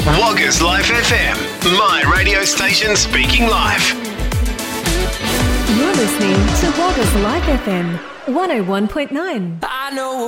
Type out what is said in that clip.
Woggers Life FM, my radio station speaking live. You're listening to Woggers Life FM 101.9. I know